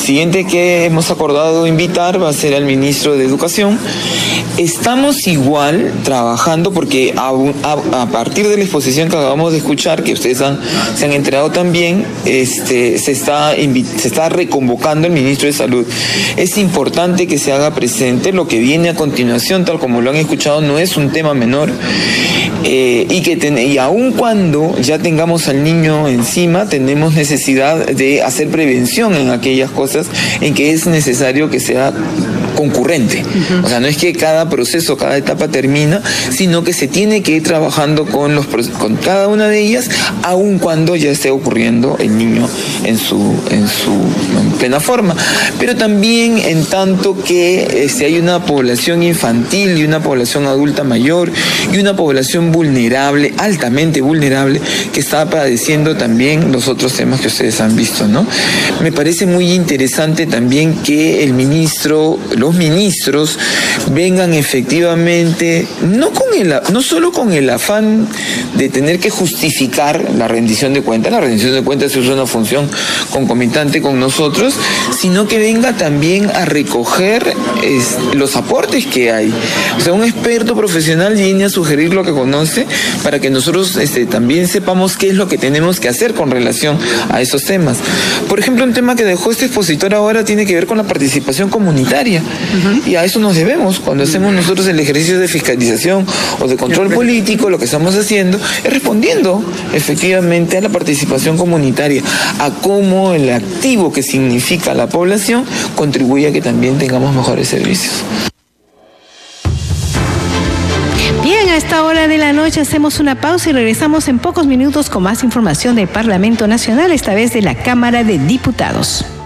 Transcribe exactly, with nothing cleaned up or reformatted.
siguiente que hemos acordado invitar va a ser al ministro de Educación. Estamos igual trabajando porque a, a, a partir de la exposición que acabamos de escuchar, que ustedes han, se han enterado también, este, se, está se está reconvocando el ministro de Salud. Es importante que se haga presente lo que viene a continuación, tal como lo han escuchado, no es un tema menor. Eh, y que ten, y aun cuando ya tengamos al niño encima, tenemos necesidad de hacer prevención en aquellas cosas en que es necesario que sea concurrente. Uh-huh. O sea, no es que cada proceso, cada etapa termina, sino que se tiene que ir trabajando con, los, con cada una de ellas, aun cuando ya esté ocurriendo el niño en su, en su en plena forma. Pero también en tanto que este, hay una población infantil y una población adulta mayor y una población vulnerable, altamente vulnerable, que está padeciendo también los otros temas que ustedes han visto, ¿no? Me parece muy interesante también que el ministro, los ministros vengan efectivamente, no con el, no solo con el afán de tener que justificar la rendición de cuentas, la rendición de cuentas es una función concomitante con nosotros, sino que venga también a recoger es, los aportes que hay. O sea, un experto profesional viene a sugerir lo que conoce para que nosotros este, también sepamos qué es lo que tenemos que hacer con relación a esos temas. Por ejemplo, un tema que dejó este expositor ahora tiene que ver con la participación comunitaria. Uh-huh. Y a eso nos debemos. Cuando hacemos nosotros el ejercicio de fiscalización o de control político, lo que estamos haciendo es respondiendo efectivamente a la participación comunitaria, a cómo el activo que significa la población contribuye a que también tengamos mejores servicios. Bien, a esta hora de la noche hacemos una pausa y regresamos en pocos minutos con más información del Parlamento Nacional, esta vez de la Cámara de Diputados.